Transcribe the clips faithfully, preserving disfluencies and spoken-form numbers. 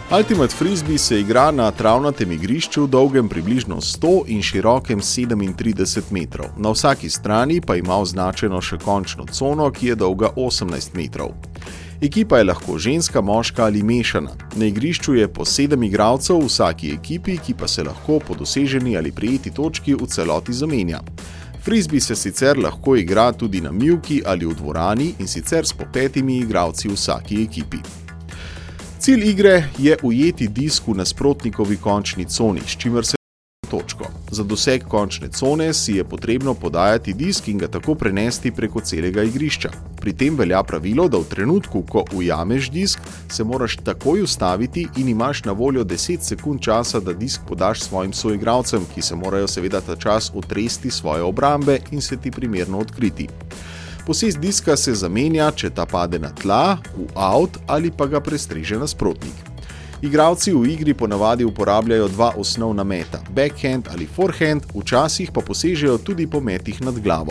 Ultimate Frisbee se igra na travnatem igrišču, dolgem približno sto in širokem sedemintrideset metrov. Na vsaki strani pa ima označeno še končno cono, ki je dolga osemnajst metrov. Ekipa je lahko ženska, moška ali mešana. Na igrišču je po sedem igralcev v vsaki ekipi, ki pa se lahko po doseženi ali prejeti točki v celoti zamenja. Frisbee se sicer lahko igra tudi na mivki ali v dvorani in sicer s po petimi igralci v vsaki ekipi. Cilj igre je ujeti disk v nasprotnikovi končni coni, s čimer se točko. Za doseg končne cone si je potrebno podajati disk in ga tako prenesti preko celega igrišča. Pri tem velja pravilo, da v trenutku, ko ujameš disk, se moraš takoj ustaviti in imaš na voljo deset sekund časa, da disk podaš svojim soigralcem, ki se morajo seveda ta čas otresti svoje obrambe in se ti primerno odkriti. Posest diska se zamenja, če ta pade na tla, v out ali pa ga prestreže nasprotnik. Igralci v igri ponavadi uporabljajo dva osnovna meta, backhand ali forehand, včasih pa posežejo tudi po metih nad glavo.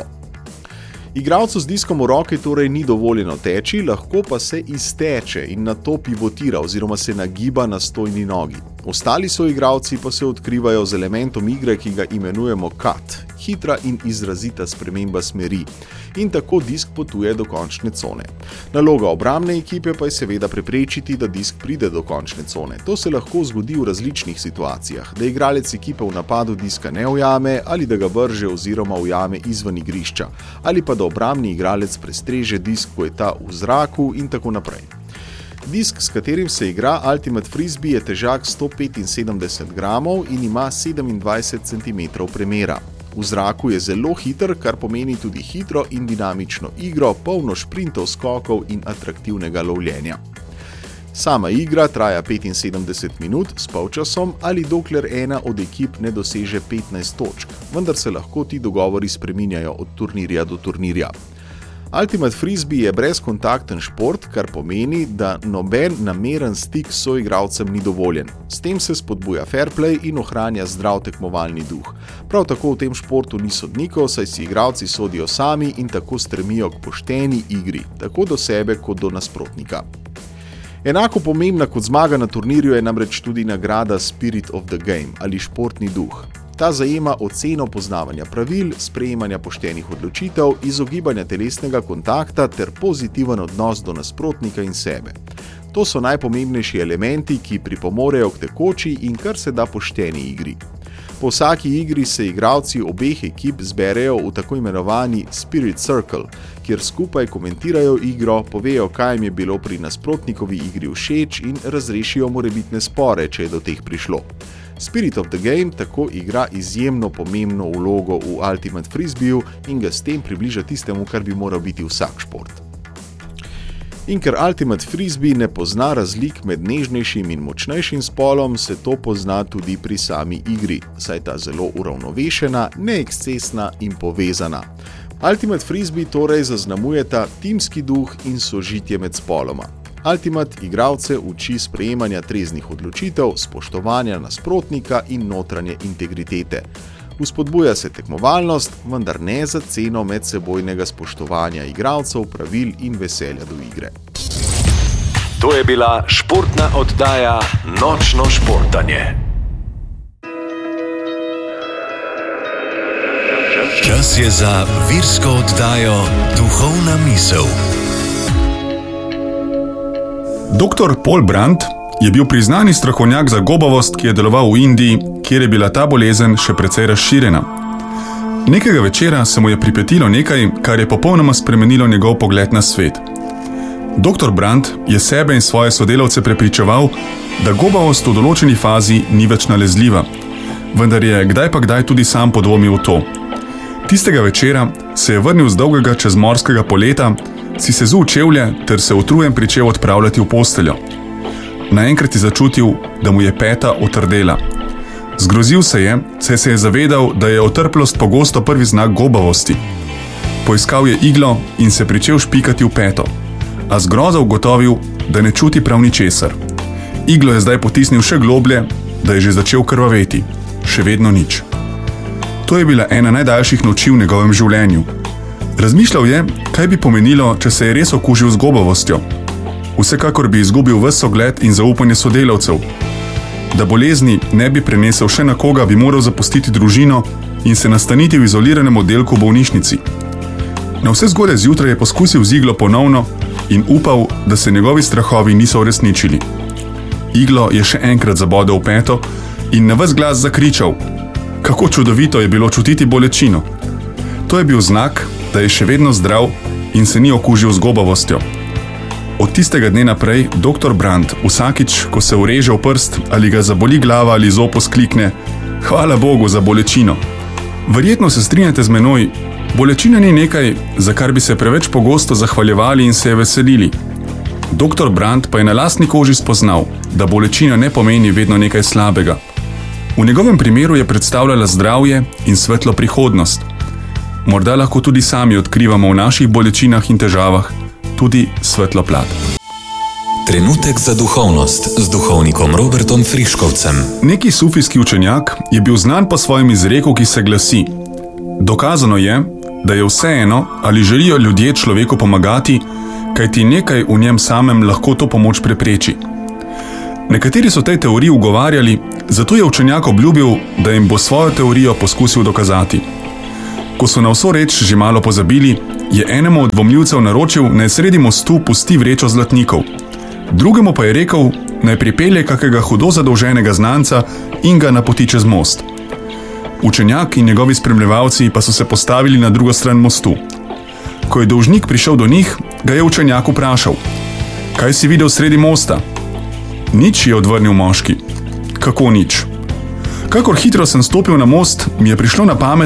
Igralcu z diskom v roki torej ni dovoljeno teči, lahko pa se izteče in nato pivotira oziroma se nagiba na stojni nogi. Ostali soigralci pa se odkrivajo z elementom igre, ki ga imenujemo cut, hitra in izrazita sprememba smeri, in tako disk potuje do končne cone. Naloga obrambne ekipe pa je seveda preprečiti, da disk pride do končne cone. To se lahko zgodi v različnih situacijah, da igralec ekipe v napadu diska ne ujame ali da ga vrže oziroma ujame izven igrišča, ali pa da obrambni igralec prestreže disk, ko je ta v zraku in tako naprej. Disk, s katerim se igra Ultimate Frisbee, je težak sto petinsedemdeset gramov in ima sedemindvajset centimetrov premera. V zraku je zelo hiter, kar pomeni tudi hitro in dinamično igro, polno šprintov, skokov in atraktivnega lovljenja. Sama igra traja petinsedemdeset minut s polčasom ali dokler ena od ekip ne doseže petnajst točk, vendar se lahko ti dogovori spreminjajo od turnirja do turnirja. Ultimate Frisbee je brezkontakten šport, kar pomeni, da noben nameren stik s soigralcem ni dovoljen. S tem se spodbuja fair play in ohranja zdrav tekmovalni duh. Prav tako v tem športu ni sodnikov, saj si igralci sodijo sami in tako stremijo k pošteni igri, tako do sebe kot do nasprotnika. Enako pomembna kot zmaga na turnirju je namreč tudi nagrada Spirit of the Game ali športni duh. Ta zajema oceno poznavanja pravil, sprejemanja poštenih odločitev, izogibanja telesnega kontakta ter pozitiven odnos do nasprotnika in sebe. To so najpomembnejši elementi, ki pripomorejo k tekoči in kar se da pošteni igri. Po vsaki igri se igralci obeh ekip zberejo v tako imenovani Spirit Circle, kjer skupaj komentirajo igro, povejo, kaj jim je bilo pri nasprotnikovi igri všeč in razrešijo morebitne spore, če je do teh prišlo. Spirit of the Game tako igra izjemno pomembno vlogo v Ultimate Frisbeeju in ga s tem približa tistemu, kar bi moral biti vsak šport. In ker Ultimate Frisbee ne pozna razlik med nežnejšim in močnejšim spolom, se to pozna tudi pri sami igri, saj ta zelo uravnovešena, neekscesna in povezana. Ultimate Frisbee torej zaznamujeta timski duh in sožitje med spoloma. Ultimate igralce uči sprejemanja treznih odločitev, spoštovanja nasprotnika in notranje integritete. Vzpodbuja se tekmovalnost, vendar ne za ceno medsebojnega spoštovanja igralcev, pravil in veselja do igre. To je bila športna oddaja Nočno športanje. Čas je za virsko oddajo Duhovna misel. doktor Paul Brandt je bil priznani strokovnjak za gobavost, ki je deloval v Indiji, kjer je bila ta bolezen še precej razširjena. Nekega večera se mu je pripetilo nekaj, kar je popolnoma spremenilo njegov pogled na svet. doktor Brandt je sebe in svoje sodelavce prepričeval, da gobavost v določeni fazi ni več nalezljiva, vendar je kdaj pa kdaj tudi sam podvomil v to. Tistega večera se je vrnil z dolgega čezmorskega poleta, si sezul čevlje ter se utrujen pričel odpravljati v posteljo. Naenkrat je začutil, da mu je peta otrdela. Zgrozil se je, saj se je zavedal, da je otrplost pogosto prvi znak gobavosti. Poiskal je iglo in se pričel špikati v peto, a z grozo ugotovil, da ne čuti prav ničesar. Iglo je zdaj potisnil še globlje, da je že začel krvaveti. Še vedno nič. To je bila ena najdaljših noči v njegovem življenju. Razmišljal je, kaj bi pomenilo, če se je res okužil z gobavostjo. Vsekakor bi izgubil ves ogled in zaupanje sodelavcev. Da bolezni ne bi prenesel še na koga, bi moral zapustiti družino in se nastaniti v izoliranem oddelku v bolnišnici. Na vse zgodaj zjutraj je poskusil z iglo ponovno in upal, da se njegovi strahovi niso uresničili. Iglo je še enkrat zabodel v peto in na ves glas zakričal: kako čudovito je bilo čutiti bolečino. To je bil znak, da je še vedno zdrav in se ni okužil z gobavostjo. Od tistega dne naprej doktor Brandt vsakič, ko se ureže v prst ali ga zaboli glava ali zob, sklikne: hvala Bogu za bolečino. Verjetno se strinjate z menoj, bolečina ni nekaj, za kar bi se preveč pogosto zahvaljevali in se je veselili. doktor Brandt pa je na lastni koži spoznal, da bolečina ne pomeni vedno nekaj slabega. V njegovem primeru je predstavljala zdravje in svetlo prihodnost. Morda lahko tudi sami odkrivamo v naših bolečinah in težavah tudi svetlo plat. Trenutek za duhovnost z duhovnikom Robertom Friškovcem. Neki sufijski učenjak je bil znan po svojem izreku, ki se glasi: dokazano je, da je vseeno, ali želijo ljudje človeku pomagati, kajti nekaj v njem samem lahko to pomoč prepreči. Nekateri so tej teoriji ugovarjali, zato je učenjak obljubil, da jim bo svojo teorijo poskusil dokazati. Ko so na vso reč že malo pozabili, je enemu od dvomljivcev naročil, naj sredi mostu pusti vrečo zlatnikov. Drugemu pa je rekel, naj pripelje kakega hudo zadolženega znanca in ga napoti čez most. Učenjak in njegovi spremljevalci pa so se postavili na drugo stran mostu. Ko je dolžnik prišel do njih, ga je učenjak vprašal: kaj si videl sredi mosta? Nič, je odvrnil moški. Kako nič? Kakor hitro sem stopil na most, mi je prišlo na pamet,